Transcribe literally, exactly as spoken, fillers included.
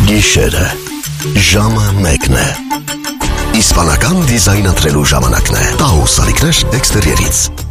Գիշերը, ժամը մեկն է։ Իսպանական դիզայն ընտրելու ժամանակն է։ Տաուս ալիքներ էքստերիերից։